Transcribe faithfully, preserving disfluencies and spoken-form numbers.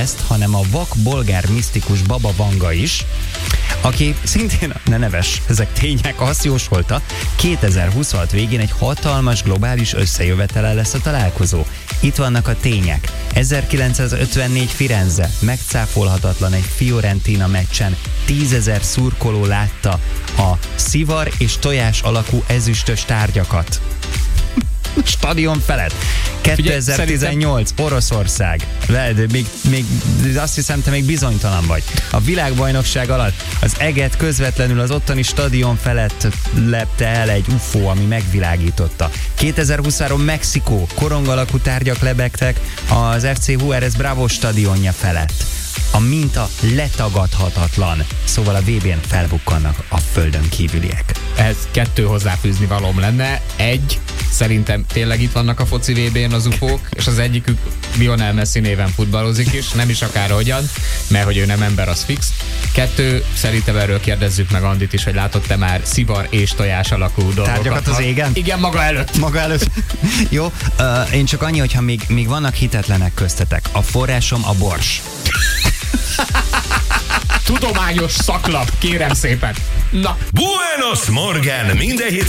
ezt, hanem a vak bolgár misztikus Baba Vanga is, aki szintén, ne neves, ezek tények, azt jósolta, kétezer-huszonhat végén egy hatalmas globális összejövetele lesz a találkozó. Itt vannak a tények. ezerkilencszázötvennégy Firenze, megcáfolhatatlan egy Fiorentina meccsen tízezer szurkoló látta a szivar és tojás alakú ezüstös tárgyakat. Stadion felett. kétezer-tizennyolc, Oroszország. Veled, még, még, azt hiszem, te még bizonytalan vagy. A világbajnokság alatt az eget közvetlenül az ottani stadion felett lepte el egy ufó, ami megvilágította. kétezer-huszonhárom Mexikó, korong alakú tárgyak lebegtek az ef cé Juárez Bravo stadionja felett. A minta letagadhatatlan. Szóval a vé bén felbukkannak a földön kívüliek. Ehhez kettő hozzáfűzni valóm lenne. Egy, szerintem tényleg itt vannak a foci vé bén az ufók, és az egyikük Lionel Messi néven futballozik is, nem is akárhogyan, mert hogy ő nem ember, az fix. Kettő, szerintem erről kérdezzük meg Andit is, hogy látott-e már szivar és tojás alakú dolgokat. Tárgyakat az égen? Igen, maga előtt. Maga előtt. Jó, uh, én csak annyi, hogyha még, még vannak hitetlenek köztetek. A forrásom a Bors. Tudományos szaklap, kérem szépen. Na. Buenos Morgen, minden hét